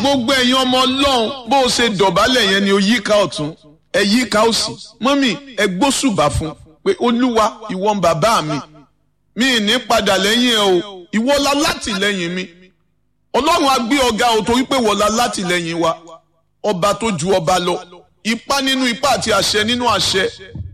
gbogbo ẹ̀yin ọmọ Ọlọ́run bó o ṣe dọ̀bálẹ̀ yẹn ni o yíká ọ̀tún ẹ yíká òsì mọ́mì ẹ gbóṣùbà fún pé olúwa ìwọ ń bàbá mi ì ní padà lẹ́yìn ẹ o ìwọ la látìlẹ́yìn mi Ọlọ́run á gbé ọ̀gá o torí pé wọ́n la látìlẹ́yìn wa ọba tó ju ọba lọ ipá nínú ipá àti àṣẹ nínú àṣẹ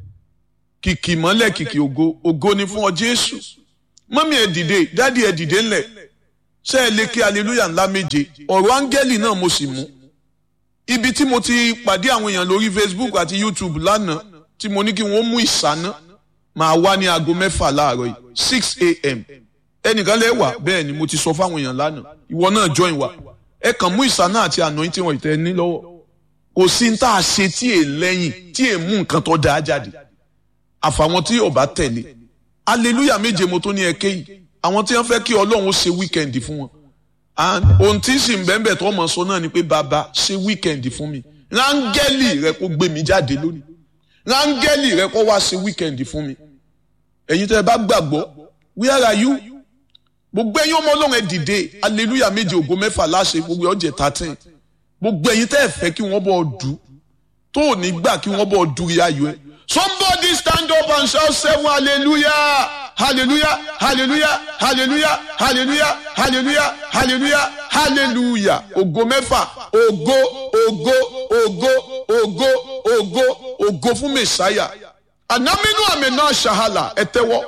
kìkì mọ́lẹ̀ kìkì ògo ni fún ọ Jésù mọ́mì ẹ dìde dádì ẹ dìde ńlẹ̀ ṣé ẹ lè kí hallelujah ńlá méje ọ̀rọ̀ áńgẹ́lì náà mo sì mú ibi tí mo ti pàdé àwọn èèyàn lórí Facebook àti YouTube lánàá tí mo ní kí wọ́n mú ìsáná máa wá ní aago 6 láàárọ̀ yìí 6 a.m. ẹnìkan lẹ́wà bẹ́ẹ̀ ni mo ti sọ fáwọn èèyàn lánàá ìwọ náà join wa ẹ kàn mú ìsáná àti anointing wọn ìtẹ́ ní lọ́wọ́ kò sí ní tá a ṣe tí è lẹ́yìn tí è mú nǹkan tó dáa jáde àfàwọn tí ò bá tẹ̀lé hallelujah méje mo tó ní ẹ kéyìí àwọn tí wọ́n fẹ́ kí Ọlọ́run ṣe weekend fún wọn and ohun tí sì ń bẹ́ẹ̀ tó mọ̀ sọ náà ni pé bàbá ṣe weekend fún mi rángẹ́lì rẹ kó gbé mi jáde lónìí rángẹ́lì rẹ kó wá ṣe weekend fún mi ẹ̀yin tẹ́ ẹ bá gbàgbọ́ where are you gbogbo ẹ̀yin ọmọ Ọlọ́run ẹ dìde hallelujah méje ògo 6 láṣẹ gbogbo ọjẹ́ 13 gbogbo ẹ̀yin tẹ́ ẹ fẹ́ kí wọ́n bọ̀ dù tó ò ní gbà kí wọ́n bọ̀ dù rí ayọ̀ ẹ somebody stand up and shout 7 hallelujah. Hallelujah, hallelujah, hallelujah, hallelujah, hallelujah, hallelujah, hallelujah. Ògo 6, ògo, ògo, ògo, ògo, ògo, ògo fún Mèsáyà. Ànámínú àmì náà ṣàhálà ẹ̀tẹ́wọ́.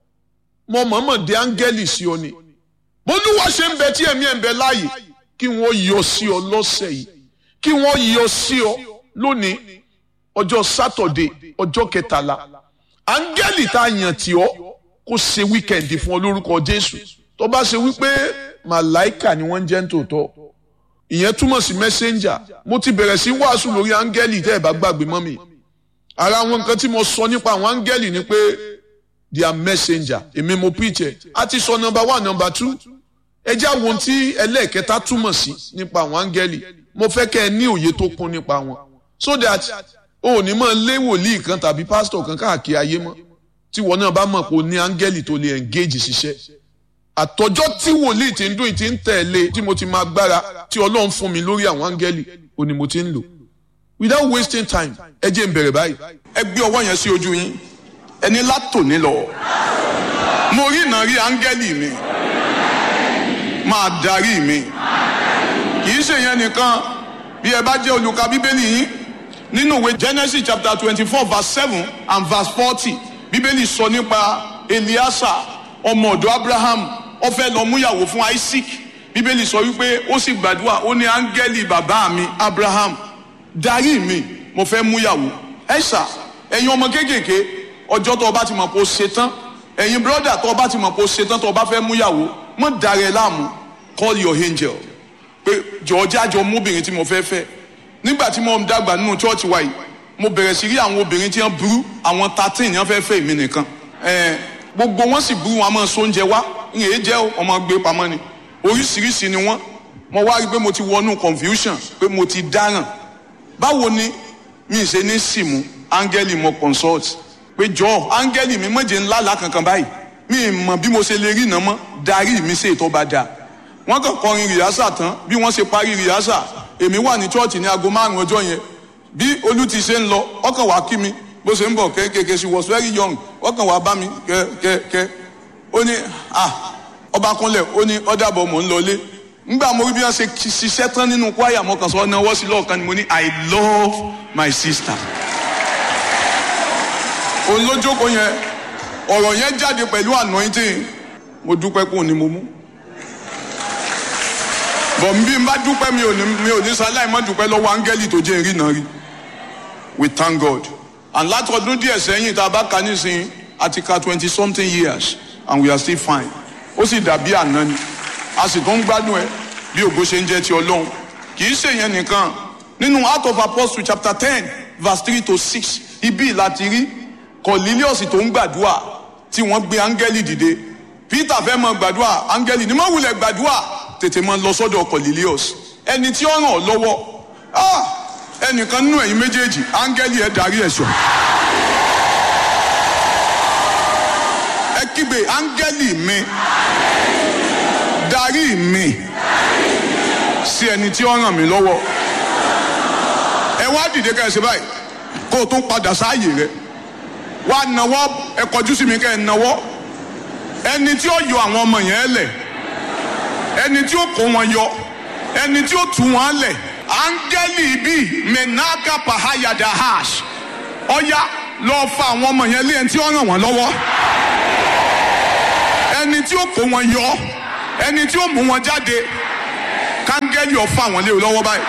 Mo mọ̀mọ́ de áńgẹ́lì sí ọ ni. Bólúwa ṣe ń bẹ tí ẹ̀mí ẹ̀ ń bẹ láàyè kí wọ́n yọ sí ọ lọ́sẹ̀ yìí. Kí wọ́n yọ sí ọ lónìí ọjọ́ Sátọ̀dé ọjọ́ 13. Áńgẹ́lì tá a yàn tì ọ́ kó ṣe wíkẹ̀ndì fún ọ lórúkọ Jésù tó bá ṣe wípé màláìkà ni wọ́n ń jẹ́ nítòótọ́ ìyẹn túmọ̀ sí mẹ́sẹ́ńjà mo ti bẹ̀rẹ̀ sí wàásù lórí áńgẹ́lì tẹ́ ẹ̀ bá gbàgbé mọ́ mi ara àwọn nǹkan tí mo sọ nípa àwọn áńgẹ́lì ni pé they are messenger èmi mo preach ẹ̀ a ti sọ number 1 number 2 ẹ jẹ́ àwọn tí ẹlẹ́ẹ̀kẹta túmọ̀ sí nípa àwọn áńgẹ́lì mo fẹ́ kẹ́ ẹ ní òye tó kún nípa wọn so that o ò ní máa lé wòlíì kan tàbí pásítọ̀ kan káàkiri ayé mọ́ tí wọn náà bá mọ̀ pé o ní áńgẹ́lì tó lè engage ṣiṣẹ́ àtọjọ́ tí wòlíì ti ń dún ti ń tẹ̀lé tí mo ti máa gbára tí Ọlọ́run fún mi lórí àwọn áńgẹ́lì o ni mo ti ń lò without wasting time ẹ jẹ́ n bẹ̀rẹ̀ báyìí ẹ gbé ọwọ́ yẹn sí ojú yín ẹni látòní lọ mo rí ìnà rí áńgẹ́lì mi máa darí mi kì í ṣe yẹn nìkan bí ẹ bá jẹ́ olùka bíbélì yín nínú ìwé Genesis chapter 24 verse 7 and verse 40 bíbélì sọ nípa Eliasa ọmọ ọ̀dọ̀ Abraham ó fẹ́ lọ múyàwó fún Isaac bíbélì sọ wípé ó sì gbàdúrà ó ní áńgẹ́lì bàbá mi Abraham darí mi mo fẹ́ múyàwó ẹ̀ṣà ẹ̀yin ọmọ kéékèèké ọjọ́ tó o bá ti mọ̀ pé o ṣe tán ẹ̀yin brọ́dà tó o bá ti mọ̀ pé o ṣe tán tó o bá fẹ́ múyàwó mọ̀ dàrẹ́ láàmú call your angel pé jọ̀ọ́ jájọ mọ́bìnrin tí mo fẹ́ fẹ́ nígbà tí mo ń dàgbà nínú chọ́ọ̀chì wa yìí mo bẹ̀rẹ̀ sí rí àwọn obìnrin tí wọ́n burú àwọn 13 yẹn fẹ́ fẹ́ mi nìkan gbogbo wọn sì burú wọn a máa so oúnjẹ wá ìyẹn jẹ́ ọmọ gbé pamọ́ ni oríṣiríṣi ni wọ́n mo wá rí pé mo ti wọnú confusion pé mo ti dáràn báwo ni mi ṣe ní símù áńgẹ́lì mo consult pé jọ̀ọ́ áńgẹ́lì mi mọ̀jẹ̀ ńlá là kankan báyìí mi mọ̀ bí mo ṣe lè rí iná mọ́ darí mi ṣe ètò bá dáa wọ́n kàn kọrin rìhásà tán bí wọ́n ṣe parí rìhásà èmi wà ní chọ́ọ̀chì ní aago 5 ọjọ́ yẹn bí olú ti ṣe ń lọ ọkàn wá kí mi bó ṣe ń bọ̀ kéékèèké she was very young ọkàn wá bá mi kẹ́kẹ́ ó ní ọba kúnlẹ̀ ó ní ọ̀dàbọ̀ mò ń lọlé nígbà mo rí bí wọ́n ṣe ṣiṣẹ́ tán nínú kwaya mo kàn sọ ọ́nà ọwọ́ sí lọ́ọ̀kan ni mo ní I love my sister. òun ló jókòó yẹn ọ̀rọ̀ yẹn jáde pẹ̀lú anointing mo dúpẹ́ pé òun ni mo mú bọ̀ bí n bá dúpẹ́ mi ò ní sáláì má dúpẹ́ lọ́wọ́ áńgẹ́lì tó jẹ́ ìrìnà rí. We thank God. And látọdún díẹ̀ sẹ́yìn tá a bá ka nísìnyí àti ka 20 something years and we are still fine. Ó sì dàbí àná ni. A sì tún gbádùn ẹ bí ògo ṣe ń jẹ́ ti Ọlọ́run. Kì í ṣe yẹn nìkan. Nínú Acts of Apostles chapter 10 verse 3 to 6 ibi láti rí Cornelius tó ń gbàdúrà tí wọ́n gbé áńgẹ́lì dìde. Peter fẹ́ máa gbàdúrà áńgẹ́lì ní má wulẹ̀ gbàdúrà tètè máa lọ sọ́dọ̀ Cornelius ẹni tí ó ràn ọ́ lọ́wọ́ ẹnìkan nínú ẹ̀yin méjèèjì áńgẹ́lì ẹ̀ darí ẹ̀ sọ. ẹ kígbe áńgẹ́lì mi darí mi sí ẹni tí ó ràn mí lọ́wọ́. Ẹ wá dìde ká ẹ ṣe báyìí kó o tún padà sáàyè rẹ. Wá nawọ́, ẹ kọjú sí mi ká ẹ nawọ́. Ẹni tí ó yọ àwọn ọmọ yẹn lẹ̀, ẹni tí ó kó wọn yọ, ẹni tí ó tú wọn lẹ̀, áńgẹ́lì bíi menaka pahayada hash. Ọya lọ fa àwọn ọmọ yẹn lé ẹni tí ó ràn wọ́n lọ́wọ́, ẹni tí ó kó wọn yọ, ẹni tí ó mú wọn jáde, káńgẹ́lì ó fà wọ́n lé lọ́wọ́ báyìí.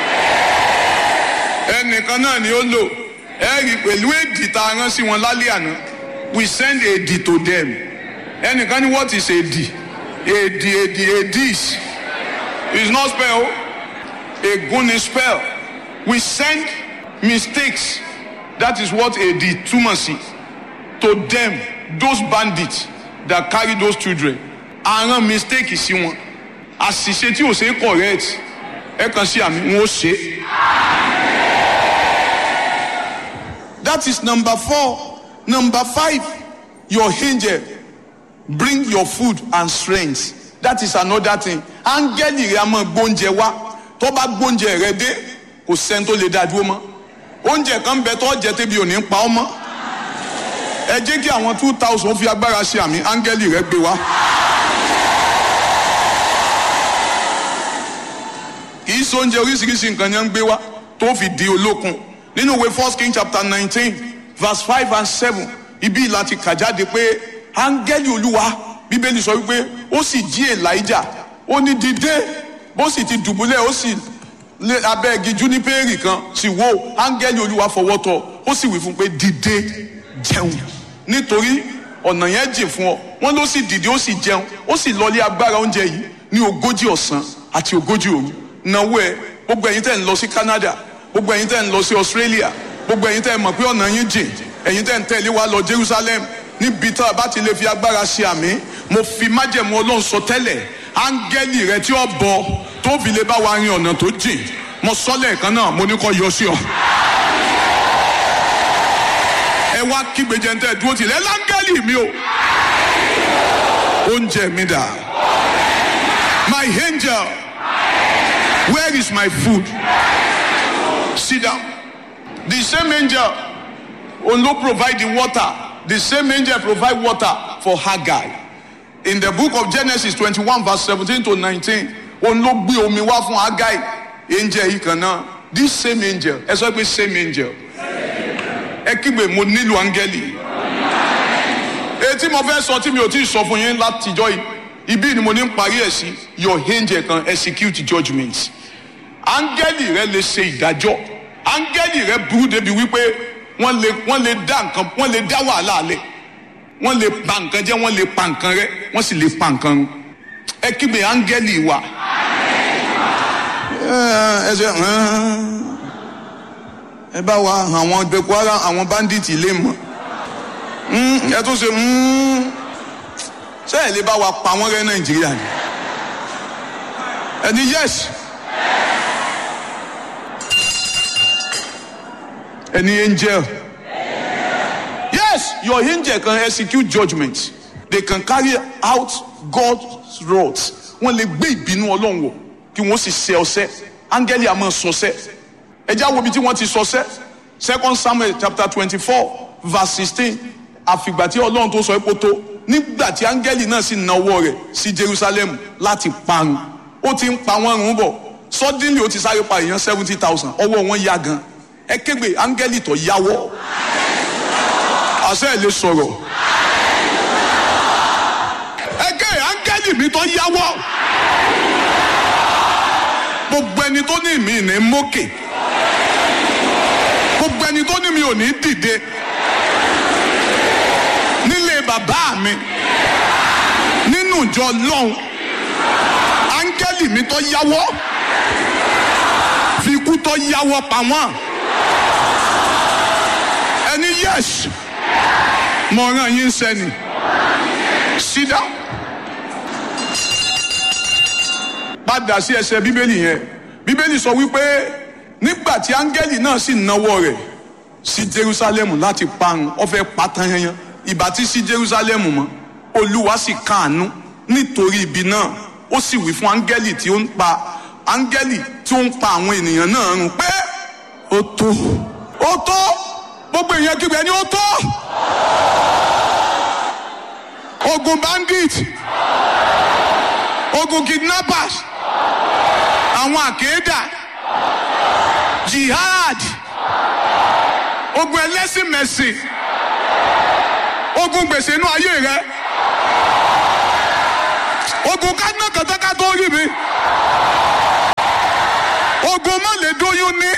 Ẹnìkan náà ni ó lò, ẹ rí pẹ̀lú èdì tá a rán sí wọn lálẹ́ àná. We send èdì to them. Ẹnìkan ní what is èdì? Èdìs. It's not spell. Ègún ni spell. We send mistakes. That is what èdì túmọ̀ sí. To them, those bandits that carry those children. Àrán mistake sí wọn. Àṣìṣe tí ò ṣe correct. Ẹ kàn sí àmì wọn ó ṣe. That is number 4. Number 5, your angel bring your food and strength. That is another thing. Áńgẹ́lì rẹ̀ a máa gbóúnjẹ wá. Tó bá gbóúnjẹ rẹ̀ dé, kò sẹ́ni tó lè dá dúró mọ́. Oúnjẹ kan bẹ tó jẹ tẹ́bi ò ní pa ọ́ mọ́. Ẹ jẹ́ kí àwọn 2000 fi agbára ṣe àmì, áńgẹ́lì rẹ̀ gbé wá. Kì í ṣe oúnjẹ oríṣiríṣi nǹkan ni wọ́n ń gbé wá tó fi di olókun. Nínú ìwé 1 King chapter 19 verse 5 and 7 ibi láti kà jáde pé áńgẹ́lì Olúwa, Bíbélì sọ wípé ó sì jí Èlíjà, ó ní dìde, bó sì ti dùbúlẹ̀ ó sì lé abẹ́ igi júnípérì kan sì wò, áńgẹ́lì Olúwa fọwọ́ tọ́, ó sì wí fún pé dìde jẹun nítorí ọ̀nà yẹn jìn fún ọ. Wọ́n ló sì dìde ó sì jẹun, ó sì lọlé agbára oúnjẹ yìí ní 40 ọ̀sán àti 40 òru. Náwó ẹ gbogbo ẹ̀yin tẹ́ ń lọ sí Canada, gbogbo ẹ̀yin tẹ́ ń lọ sí Australia, gbogbo ẹ̀yin tẹ́ mọ̀ pé ọ̀nà yín jìn, ẹ̀yin tẹ́ ń tẹ̀lé wa lọ Jerusalem, níbi tá a bá ti lè fi agbára ṣe àmì, mo fi májẹ̀mú Ọlọ́run sọ tẹ́lẹ̀, áńgẹ́lì rẹ tí ó bọ tó fi lè bá wa rin ọ̀nà tó jìn, mo sọ lẹ́ẹ̀kan náà, mo ní kó yọ sí ọ. Ẹ wá kígbe jẹ́ ń tẹ́ dúró tì lẹ́ láńgẹ́lì mi o, oúnjẹ mi dà, my angel, where is my food? Sit down. The same angel will provide the water. The same angel provide water for Haggai. In the book of Genesis 21 verse 17 to 19, òun ló gbé omi wá fún Haggai. Angel yìí kan náà. This same angel. Ẹ sọ pé same angel. Ẹ kígbe mo nílò áńgẹ́lì. Etí mo fẹ́ sọ tí mi ò tí ì sọ fún yín látijọ́ yìí. Ibi ni mo ní ń parí ẹ̀ sí. Your angel can execute judgment. Áńgẹ́lì rẹ lè ṣe ìdájọ́. Áńgẹ́lì rẹ burú débi wípé wọ́n lè dá nǹkan, wọ́n lè dá wàhálà lẹ̀, wọ́n lè bà nǹkan jẹ́, wọ́n lè pa nǹkan rẹ́, wọ́n sì lè pa nǹkan run. Ẹ kígbe áńgẹ́lì wa. Ẹ bá wa àwọn Boko Haram, àwọn bandits lè mọ̀. Ẹ tún ṣe ṣé ẹ lè bá wa pa wọ́n rẹ́ Nàìjíríà ni? Ẹni yes. Any angel? Yes, your angel can execute judgment. They can carry out God's wrath. Wọ́n lè gbé ìbínú Ọlọ́run wọ̀ kí wọ́n sì ṣe ọṣẹ́. Áńgẹ́lì àmọ́ sọṣẹ́. Ẹ já wo ibi tí wọ́n ti sọṣẹ́. 2 Samuel chapter 24 verse 16. Àfìgbà tí Ọlọ́run tó sọ epo tó. Nígbà tí áńgẹ́lì náà sì na ọwọ́ rẹ̀ sí Jerusalem láti parun. Ó ti ń pa wọ́n run bọ̀. Suddenly ó ti sáré pa èèyàn 70,000. Ọwọ́ wọn yá gan. Ẹ kégbe áńgẹ́lì tó yáwọ́. Àṣẹ ẹ lè sọ̀rọ̀. Ẹ ké áńgẹ́lì mi tó yáwọ́. Gbogbo ẹni tó ní mi ní mókè. Gbogbo ẹni tó ní mi ò ní dìde. Nílé bàbá mi. Nínú ìjọ Ọlọ́run. Áńgẹ́lì mi tó yáwọ́. Fi ikú tó yáwọ́ pa wọ́n. Ẹni yes, mo rán yín sẹ́ni. Sit down. Padà sí ẹsẹ̀ Bíbélì yẹn. Bíbélì sọ wípé nígbà tí áńgẹ́lì náà sì nawọ́ rẹ̀ sí Jerusalem láti parun, ó fẹ́ pa tán yanyan. Ìbá tí sí Jerusalem mọ́, Olúwa sì káàánú nítorí ibi náà. Ó sì wí fún áńgẹ́lì tí ó ń pa áńgẹ́lì tí ó ń pa àwọn ènìyàn náà run pé ó tó gbogbo èèyàn kígbe ni ó tó. Ogun bandit, ogun kidnappers, àwọn àkéèdà, jihad, ogun ẹlẹ́sìn mẹ̀sìn, ogun gbèsè inú ayé rẹ, ogun kádínà kàtàkà tó rí mi, ogun má lè dóyún ní,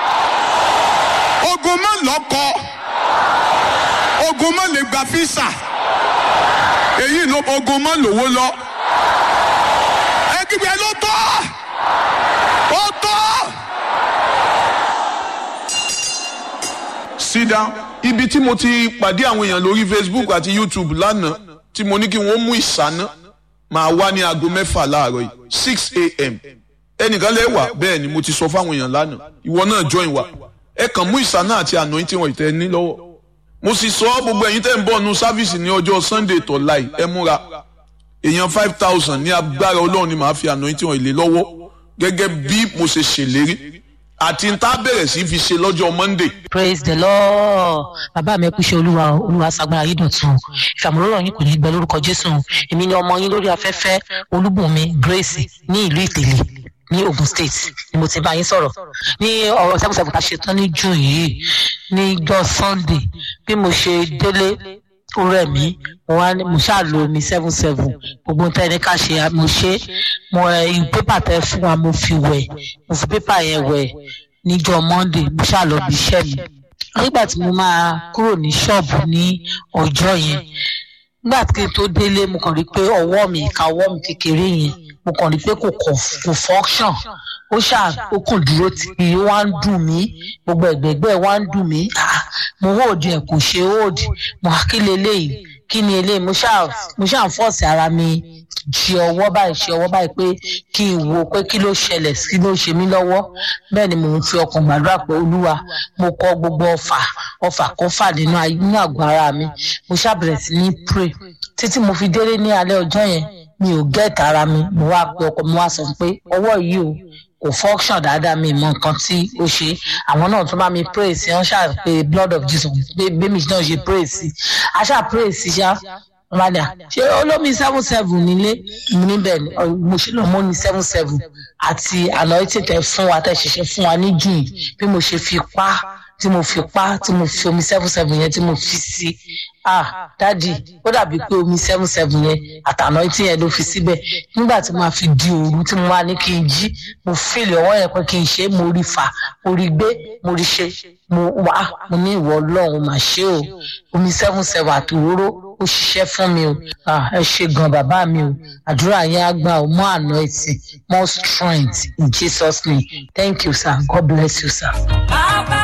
ogun má lọ́kọ, ogun má lè gba físà, èyí ló ogun má lówó lọ. Ẹgbẹ́ ló tọ́, ó tọ́. Sit down. Ibi tí mo ti pàdé àwọn èèyàn lórí Facebook àti YouTube lánàá tí mo ní kí wọ́n mú ìsáná máa wá ní aago 6 láàárọ̀ yìí 6 a.m. ẹnìkan lẹ́wà bẹ́ẹ̀ ni mo ti sọ fáwọn èèyàn lánàá ìwọ náà join wa ẹ kàn mú ìsáná àti anointing wọn ìtẹ́ ní lọ́wọ́ mo sì sọ gbogbo ẹ̀yin tẹ́ ń bọ̀ nu sáfíìsì ní ọjọ́ Sunday tó láì ẹ múra èèyàn 5,000 ní agbára Ọlọ́run ni màá fi anointing wọn ìlé lọ́wọ́ gẹ́gẹ́ bí mo ṣe ṣèlérí àti n tá bẹ̀rẹ̀ sí fi ṣe lọ́jọ́ Monday. Praise the Lord. Bàbá mi kúṣẹ́ olúwa sagbára yìí dọ̀tun. Ìfàmúlòrò yín kò ní gbẹ lórúkọ Jésù. Èmi ni ọmọ yín lórí afẹ́fẹ́ Olúbùnmi Grace ní ìlú Ìtẹ̀lé ní Ogun State ni mo ti bá yín sọ̀rọ̀. Ní ọ̀rọ̀ 7-7 tá a ṣe tán ní June yìí ní ọjọ́ Sunday bí mo ṣe délé ọ̀rẹ́ mi mo ṣáà lo omi 7-7 gbogbo nǹkan ẹni ká ṣe mo ṣe mo pépà tẹ fún wa mo fi wẹ̀ mo fi pépà yẹn wẹ̀ níjọ́ Monday mo ṣáà lọ bí iṣẹ́ mi nígbà tí mo máa kúrò ní ṣọ́ọ̀bù ní ọjọ́ yẹn nígbà tí n tó délé mo kàn rí pé ọwọ́ mi ìka ọwọ́ mi kékeré yẹn mo kàn rí pé kò function ó kàn dúró tí ó wá ń dùn mí gbogbo ẹ̀gbẹ̀gbẹ̀ wá ń dùn mí mo hóòdì ẹ̀ kò ṣe hóòdì mo kí leléyìí kí ni eléyìí mo ṣáà ń fọ́ọ̀sì ara mi ṣe ọwọ́ báyìí pé kí n wo pé kí ló ṣẹlẹ̀ kí ló ṣe mí lọ́wọ́ bẹ́ẹ̀ ni mò ń fi ọkàn gbàdúrà pé Olúwa mo kọ̀ gbogbo ọfà kó fà nínú àgọ́ ara mi mo ṣàbẹ̀rẹ̀ sí ní pray títí mo fi délé ní alẹ́ ọjọ́ yẹn mi ò gẹ́ẹ̀tì ara mi mo wá pe ọkọ mi wá sọ pé ọwọ́ yìí o kò function dáadáa mi mọ nǹkan tí ó ṣe àwọn náà tún bá mi pray sí wọn ṣáà pé blood of Jesus bẹ́ẹ̀mi náà ṣe pray sí aṣáà pray sí ṣá rádà ṣé olómi 7-7 nílé níbẹ̀ mo ṣe lọ mọ́ ní 7-7 àti anointing tẹ fún wa tẹ ṣẹ̀ṣẹ̀ fún wa ní June bí mo ṣe fi pa tí mo fi omi 7-7 yẹn tí mo fi sí dádì ó dàbí pé omi 7-7 yẹn àtàná tí yẹn ló fi síbẹ̀ nígbà tí mo fi di òru tí mo wá ní kí n jí mo fìlì ọwọ́ yẹn pé kí n ṣe mo rí fà mo rí gbé mo rí ṣe mo ní ìwọ Ọlọ́run mà ṣe o omi 7-7 àti òróró ó ṣiṣẹ́ fún mi o ẹ ṣe gan bàbá mi o àdúrà yẹn á gbà ó more anointing more strength in Jesus name thank you sir God bless you sir.